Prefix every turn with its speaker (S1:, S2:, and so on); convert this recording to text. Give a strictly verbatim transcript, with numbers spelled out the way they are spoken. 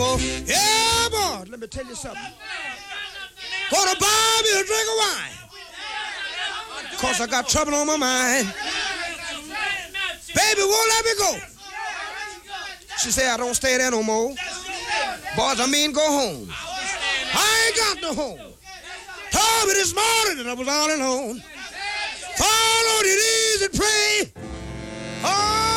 S1: more. Yeah, boy, let me tell you something. Gonna buy me a drink of wine. Cause I got trouble on my mind. Baby won't let me go. She said, I don't stay there no more. Boys, I mean go home. I ain't got no home. Told me this morning that I was all alone. Follow it easy, pray. Oh,